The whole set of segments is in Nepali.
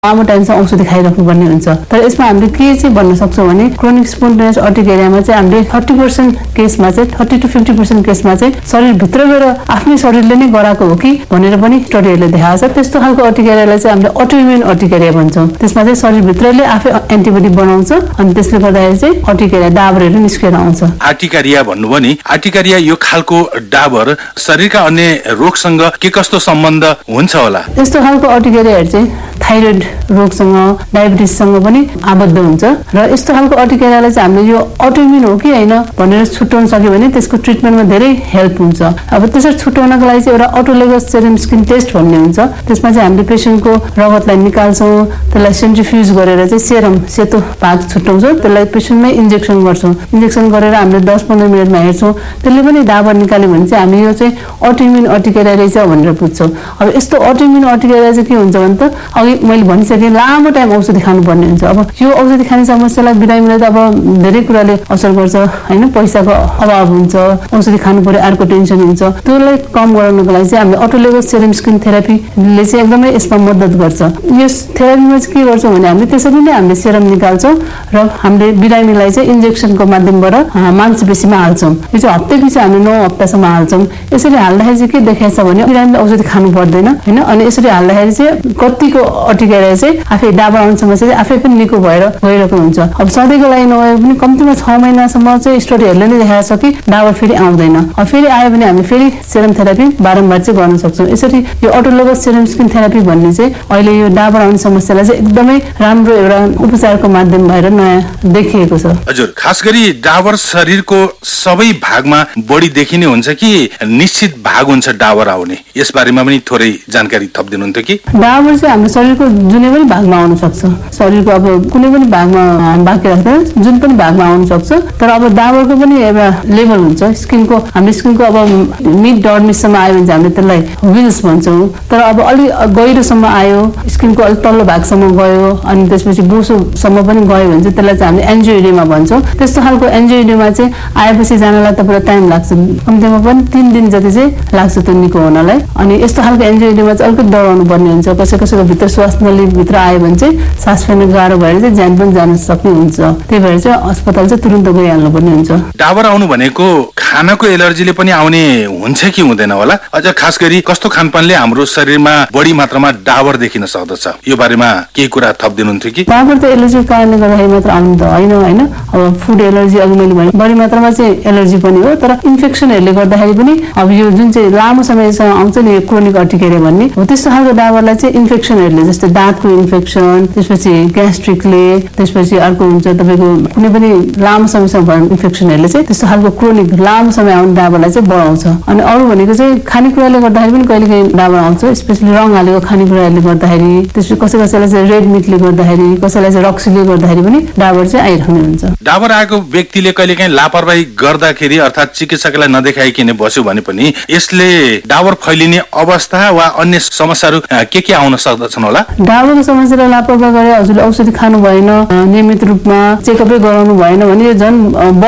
लामो टाइमसम्म औषधि खाइराख्नुपर्ने हुन्छ। तर यसमा हामीले के चाहिँ भन्न सक्छौँ भने क्रोनिक स्पोन्टेनियस अर्टिकेरियामा चाहिँ हामीले 30% केसमा चाहिँ 30 to 50% केसमा चाहिँ शरीरभित्र गएर आफ्नै शरीरले नै गराएको हो कि भनेर पनि स्टडीहरूले देखाएको छ। त्यस्तो खालको अर्टिकेरियालाई चाहिँ हामीले अटोइम्युन अर्टिकेरिया भन्छौँ। त्यसमा चाहिँ शरीरभित्रले आफै एन्टिबडी बनाउँछ अनि त्यसले गर्दाखेरि चाहिँ अर्टिकेरिया डाबरहरू निस्केर आउँछ। आर्टिकारिया भन्नुभयो नि, आर्टिकारिया यो खालको डाबर शरीरका अन्य रोगसँग के कस्तो सम्बन्ध हुन्छ होला? यस्तो खालको अर्टिकेरियाहरू चाहिँ थाइरोइड रोगसँग डायबिटिससँग पनि आबद्ध हुन्छ र यस्तो खालको अर्टिकेरियालाई चाहिँ हामीले यो अटोइम्युन हो कि होइन भनेर छुट्याउन सक्यो भने त्यसको ट्रिटमेन्टमा धेरै हेल्प हुन्छ। अब त्यसरी छुट्याउनको लागि चाहिँ एउटा अटोलोगस सेरम स्किन टेस्ट भन्ने हुन्छ। त्यसमा चाहिँ हामीले पेसेन्टको रगतलाई निकाल्छौँ, त्यसलाई सेन्ट्रिफ्युज गरेर चाहिँ सेरम सेतो भाग छुट्याउँछौँ, त्यसलाई पेसेन्टमै इन्जेक्सन गर्छौँ। इन्जेक्सन गरेर हामीले 10-15 मिनटमा हेर्छौँ, त्यसले पनि डाबर निकाल्यो भने चाहिँ हामी यो चाहिँ अटोइम्युन अर्टिकेरिया रहेछ भनेर बुझ्छौँ। अब यस्तो अटोइम्युन अर्टिकेरिया चाहिँ के हुन्छ भने त अघि मैले भनिसकेँ लामो टाइम औषधि खानुपर्ने हुन्छ। अब यो औषधि खाने समस्यालाई बिरामीलाई त अब धेरै कुराले असर गर्छ होइन, पैसाको अभाव हुन्छ, औषधि खानु पर्यो अर्को टेन्सन हुन्छ। त्यसलाई कम गराउनको लागि चाहिँ हामीले अटोलोगस सेरम स्किन थेरापीले चाहिँ एकदमै यसमा मद्दत गर्छ। यस थेरापीमा चाहिँ के गर्छौँ भने हामीले त्यसरी नै हामीले सेरम निकाल्छौँ र हामीले बिरामीलाई चाहिँ इन्जेक्सनको माध्यमबाट मांसपेशीमा हाल्छौँ। यो चाहिँ हप्तापछि हामीले 9 हप्तासम्म हाल्छौँ। यसरी हाल्दाखेरि चाहिँ के देखाएको छ भने बिरामीले औषधि खानु पर्दैन होइन। अनि यसरी हाल्दाखेरि चाहिँ कतिको अर्टिकेरिया चाहिँ आफै डाबर आउने समस्या चाहिँ आफै पनि निको भएर गइरहेको हुन्छ। अब सधैँको लागि नभए पनि कम्तीमा 6 महिनासम्म चाहिँ स्टडीहरूले नै देखाएको छ कि डाबर फेरि आउँदैन। अब फेरि आयो भने हामी फेरि सेरम थेरापी बारम्बार चाहिँ गर्न सक्छौँ। यसरी यो अटोलोगस सेरम स्किन थेरापी भन्ने चाहिँ अहिले यो डाबर आउने समस्यालाई चाहिँ एकदमै राम्रो एउटा उपचारको माध्यम भएर नयाँ देखिएको छ। हजुर, खास गरी डाबर शरीरको सबै भागमा बढी देखिने हुन्छ कि निश्चित भाग हुन्छ डाबर आउने? यस बारेमा पनि थोरै जानकारी थपिदिनुहुन्थ्यो कि? डाबर चाहिँ हाम्रो शरीरको जुनै पनि भागमा आउन सक्छ। शरीरको अब कुनै पनि भागमा बाँकी राख्दा जुन पनि भागमा आउन सक्छ। तर अब डाबरको पनि एउटा लेभल हुन्छ। स्किनको हाम्रो स्किनको अब मिड डर्मिससम्म आयो भने चाहिँ हामीले त्यसलाई विल्स भन्छौँ। तर अब अलि गहिरोसम्म आयो, स्किनको अलिक तल्लो भागसम्म गयो अनि त्यसपछि बोसोसम्म पनि गयो भने चाहिँ त्यसलाई चाहिँ हामीले एन्जियोइडेमा भन्छौँ। त्यस्तो खालको एन्जियोइडेमा चाहिँ आएपछि जानलाई त पुरा टाइम लाग्छ, कम्तीमा पनि 3 दिन जति चाहिँ लाग्छ त्यो निको हुनलाई। अनि यस्तो खालको एन्जियोइडेमा चाहिँ अलिकति डराउनु पर्ने हुन्छ। कसैको भित्र श्वास नली भित्र आयो भने चाहिँ सास फेर्न गाह्रो भएर चाहिँ ज्यान पनि जान सक्ने हुन्छ। त्यही भएर चाहिँ अस्पताल चाहिँ तुरुन्त गइहाल्नु पर्ने हुन्छ। डाबर आउनु भनेको खानाको एलर्जीले पनि आउने हुन्छ कि हुँदैन होला? अझ खास गरी कस्तो खानपानले हाम्रो शरीरमा बढी मात्रामा डाबर देखिन सक्दछ? यो बारेमा केही कुरा थपिदिनुहुन्थ्यो कि? डाबर त एलर्जीको कारणले गर्दाखेरि मात्र आउनु त होइन होइन। अब फुड एलर्जी अघि मैले भने बढी मात्रामा चाहिँ एलर्जी पनि हो। तर इन्फेक्सनहरूले गर्दाखेरि पनि अब यो जुन चाहिँ लामो समयसम्म आउँछ नि यो क्रोनिक अर्टिकेरिया भन्ने हो, त्यस्तो खालको डाबरलाई चाहिँ इन्फेक्सनहरूले जस्तै दाँतको इन्फेक्सन, त्यसपछि ग्यास्ट्रिकले, त्यसपछि अर्को हुन्छ तपाईँको कुनै पनि लामो समयसम्म भएको इन्फेक्सनहरूले चाहिँ त्यस्तो खालको क्रोनिक लामो समय आउने डाबरलाई चाहिँ बढाउँछ। अनि अरू भनेको चाहिँ खानेकुराले गर्दाखेरि पनि कहिलेकाहीँ डाबर आउँछ, स्पेसली रङ हालेको खानेकुराहरूले गर्दाखेरि, त्यसपछि कसैलाई चाहिँ रेड मिटले गर्दाखेरि, कसैलाई चाहिँ रक्सीले गर्दाखेरि पनि डाबर चाहिँ आइरहने हुन्छ। डाबर आएको व्यक्तिले कहिलेकाहीँ लापरवाही गर्दाखेरि अर्थात् चिकित्सकलाई नदेखाइकन बस्यो भने पनि यसले डाबर फैलिने अवस्था वा अन्य समस्याहरू के आउन सक्दछन् होला? डाबरको समस्यालाई लापरवाही गरे, हजुरले औषधि खानु भएन, नियमित रूपमा चेकअपै गराउनु भएन भने यो झन्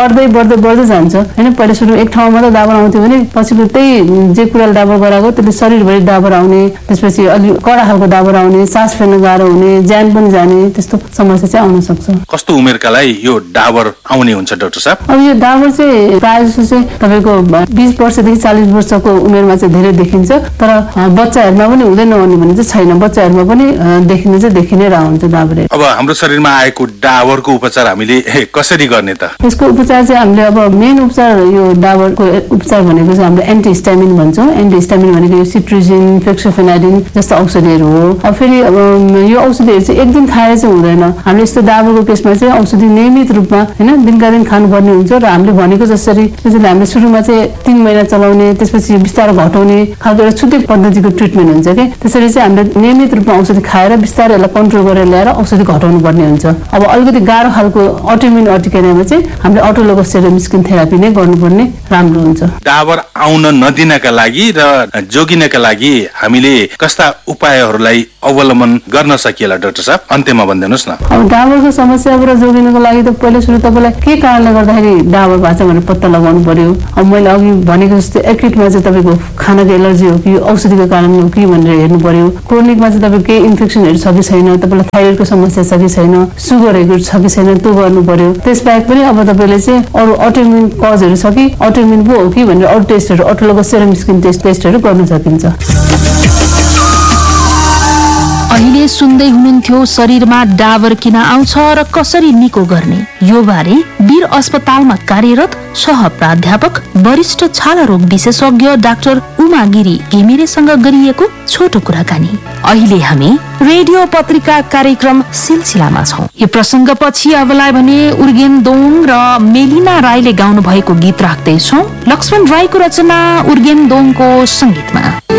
बढ्दै जान्छ होइन। पहिला सुरु एक ठाउँमा मात्र डाबर आउँथ्यो भने पछि त्यही जे कुराले डाबर गराएको त्यसले शरीरभरि डाबर आउने, त्यसपछि अलिक कडा खालको डाबर आउने, सास फेर्न गाह्रो हुने, ज्यान पनि जाने, त्यस्तो समस्या चाहिँ आउन सक्छ। कस्तो उमेरकालाई यो डाबर आउने हुन्छ डाक्टर साहब? अब यो डाबर चाहिँ प्रायः जस्तो चाहिँ तपाईँको 20 वर्षदेखि 40 वर्षको उमेरमा चाहिँ धेरै देखिन्छ। तर बच्चाहरूमा पनि हुँदैन नहुने भने चाहिँ छैन, बच्चाहरूमा पनि देखिनै रहन्छ डाबर। अब हाम्रो शरीरमा आएको डाबरको उपचार हामीले कसरी गर्ने त? यसको उपचार चाहिँ हामीले अब मेन उपचार यो डाबरको उपचार भनेको चाहिँ हामीले एन्टिहिस्टामिन भन्छौँ। एन्टिहिस्टामिन भनेको यो सिट्रिजिन, फेक्सोफेनाडिन जस्तो औषधिहरू हो। अब फेरि यो औषधिहरू चाहिँ एक दिन खाएर चाहिँ हुँदैन। हामीले यस्तो डाबरको केसमा चाहिँ औषधि नियमित रूपमा होइन दिनका दिन खानुपर्ने हुन्छ। र हामीले भनेको जसरी त्यसैले हामीले सुरुमा चाहिँ 3 महिना चलाउने, त्यसपछि बिस्तारै घटाउने खालको एउटा छुट्टै पद्धतिको ट्रिटमेन्ट हुन्छ कि त्यसरी चाहिँ हामीले नियमित रूपमा औषधि खाएर बिस्तारै यसलाई कन्ट्रोल गरेर ल्याएर औषधि घटाउनु पर्ने हुन्छ। अब अलिकति गाह्रो खालको अटोइम्युन अर्टिकेरियामा चाहिँ हामीले अटोलोगस सेरम स्किन थेरापी नै गर्नुपर्ने राम्रो हुन्छ। डाबर आउन नदिनका लागि र जोगिनका लागि हामीले कस्ता उपायहरूलाई अवलम्बन गर्न सकिएला डाक्टर साहब? अन्त्यमा भनिदिनुहोस् न। अब डाबरको समस्याबाट जोगिनको लागि त पहिलो सुरु तपाईँलाई के कारणले गर्दाखेरि डाबर भएको छ भनेर पत्ता लगाउनु पर्यो। अब मैले अघि भनेको जस्तै एक्युटमा चाहिँ तपाईँको खानाको एलर्जी हो कि औषधिको कारण हो कि भनेर हेर्नु पर्यो। क्रोनिकमा चाहिँ तपाईँको केही इन्फेक्सनहरू छ कि छैन, तपाईँलाई थाइरोइडको समस्या छ कि छैन, सुगरहरू छ कि छैन त्यो गर्नु पर्यो। त्यसबाहेक पनि अब तपाईँले चाहिँ अरू अटोइम्युन कजहरू छ कि अटोइम्युन पो हो कि भनेर अरू टेस्टहरू अटोलोगस सेरम स्किन टेस्टहरू गर्न सकिन्छ। अहिले सुन्दै हुनुहुन्थ्यो शरीरमा डाबर किन आउँछ र कसरी निको गर्ने। यो बारे वीर अस्पतालमा कार्यरत सह प्राध्यापक वरिष्ठ छाला रोग विशेषज्ञ डाक्टर उमा गिरी घिमिरेसँग गरिएको छोटो कुराकानी। अहिले हामी रेडियो पत्रिका कार्यक्रम सिलसिलामा छौं। यो प्रसंगपछि अबलाई भने उर्गेन दोङ र मेलिना राईले गाउनु भएको गीत राख्दैछौं। लक्ष्मण राईको रचना, उर्गेन दोङको संगीतमा।